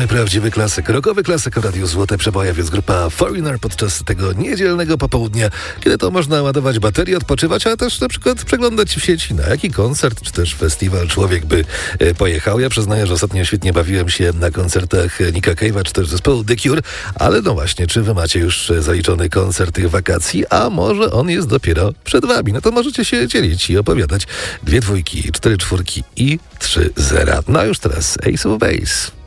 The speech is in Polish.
prawdziwy klasyk, rockowy klasyk w Radiu Złote Przeboje, więc grupa Foreigner podczas tego niedzielnego popołudnia, kiedy to można ładować baterię, odpoczywać, ale też na przykład przeglądać w sieci, na jaki koncert czy też festiwal człowiek by pojechał. Ja przyznaję, że ostatnio świetnie bawiłem się na koncertach Nicka Cave'a czy też zespołu The Cure, ale no właśnie, czy wy macie już zaliczony koncert tych wakacji, a może on jest dopiero przed wami? No to możecie się dzielić i opowiadać. 2 dwójki, 4 czwórki i 3 zera. No a już teraz Ace of Base.